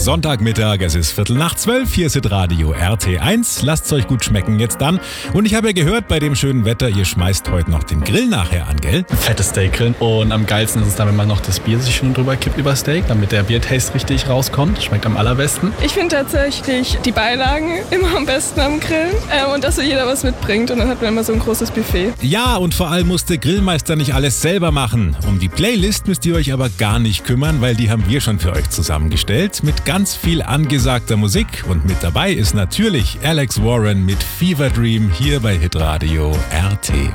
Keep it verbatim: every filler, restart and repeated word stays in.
Sonntagmittag, es ist Viertel nach zwölf, hier ist Radio R T eins. Lasst's euch gut schmecken jetzt dann. Und ich habe ja gehört, bei dem schönen Wetter, ihr schmeißt heute noch den Grill nachher an, gell? Fettes Steak grillen. Und am geilsten ist es dann, wenn man noch das Bier sich schon drüber kippt über Steak, damit der Biertaste richtig rauskommt. Schmeckt am allerbesten. Ich finde tatsächlich die Beilagen immer am besten am Grillen. Ähm, und dass so jeder was mitbringt und dann hat man immer so ein großes Buffet. Ja, und vor allem musste Grillmeister nicht alles selber machen. Um die Playlist müsst ihr euch aber gar nicht kümmern, weil die haben wir schon für euch zusammengestellt. Mit ganz viel angesagter Musik. Und mit dabei ist natürlich Alex Warren mit Fever Dream hier bei Hitradio R T.